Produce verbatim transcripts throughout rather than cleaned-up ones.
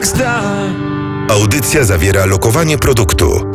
Rockstar. Audycja zawiera lokowanie produktu.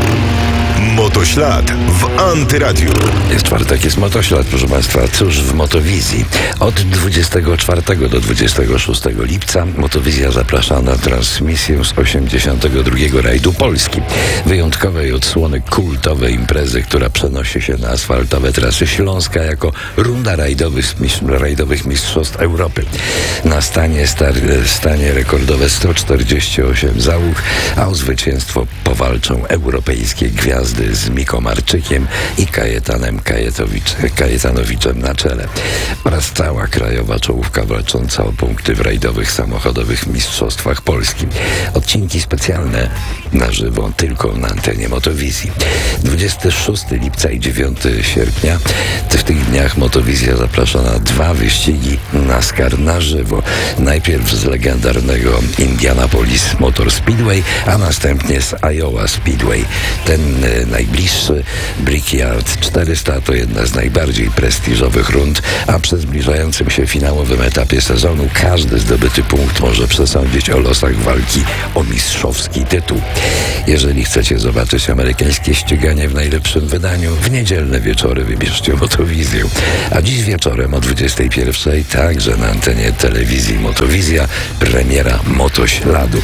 Motoślad w Antyradiu. Jest czwartek, jest Motoślad, proszę Państwa. Cóż w Motowizji? Od dwudziestego czwartego do dwudziestego szóstego lipca Motowizja zaprasza na transmisję z osiemdziesiątego drugiego rajdu Polski. Wyjątkowej odsłony kultowej imprezy, która przenosi się na asfaltowe trasy Śląska jako runda rajdowych, rajdowych mistrzostw Europy. Na stanie, star, stanie rekordowe sto czterdzieści osiem załóg, a o zwycięstwo powalczą europejskie gwiazdy z Miko Marczykiem i Kajetanem Kajetanowiczem na czele oraz cała krajowa czołówka walcząca o punkty w rajdowych samochodowych mistrzostwach Polski. Odcinki specjalne na żywo tylko na antenie Motowizji. dwudziestego szóstego lipca i dziewiątego sierpnia w tych dniach Motowizja zaprasza na dwa wyścigi NASCAR na żywo. Najpierw z legendarnego Indianapolis Motor Speedway, a następnie z Iowa Speedway. Ten najbliższy, Brickyard czterysta, to jedna z najbardziej prestiżowych rund, a przy zbliżającym się finałowym etapie sezonu każdy zdobyty punkt może przesądzić o losach walki o mistrzowski tytuł. Jeżeli chcecie zobaczyć amerykańskie ściganie w najlepszym wydaniu, w niedzielne wieczory wybierzcie Motowizję. A dziś wieczorem o dwudziestej pierwszej także na antenie telewizji Motowizja premiera Motośladu.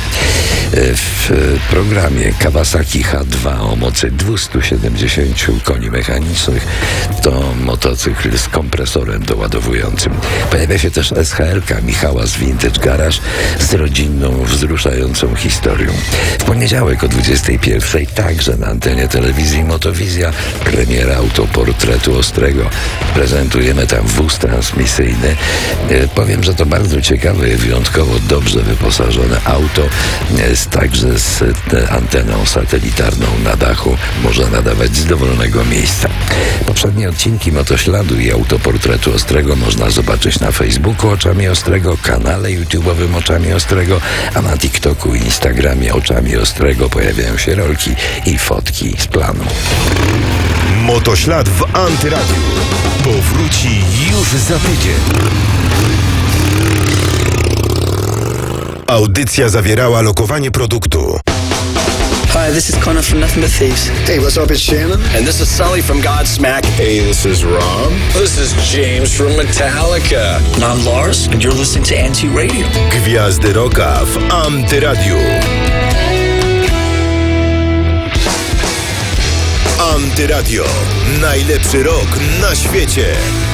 W programie Kawasaki H dwa o mocy dwieście siedemdziesiąt koni mechanicznych to motocykl z kompresorem doładowującym. Pojawia się też S H L-ka Michała z Vintage Garage z rodzinną, wzruszającą historią. W poniedziałek o dwudziestej pierwszej także na antenie telewizji Motowizja premiera autoportretu Ostrego. Prezentujemy tam wóz transmisyjny. E, powiem, że to bardzo ciekawe i wyjątkowo dobrze wyposażone auto, jest także z e, anteną satelitarną na dachu. Może nadawać z dowolnego miejsca. Poprzednie odcinki Motośladu i autoportretu Ostrego można zobaczyć na Facebooku Oczami Ostrego, kanale YouTube'owym Oczami Ostrego, a na TikToku i Instagramie Oczami Ostrego pojawiają się rolki i fotki z planu. Motoślad w Antyradiu powróci już za tydzień. Audycja zawierała lokowanie produktu. Hi, this is Connor from Nothing But Thieves. Hey, what's up? It's Shannon. And this is Sully from Godsmack. Hey, this is Rob. This is James from Metallica. And I'm Lars, and you're listening to Anti Radio. Gwiazdy Rocka w Antyradiu. Antyradio. Najlepszy rok na świecie.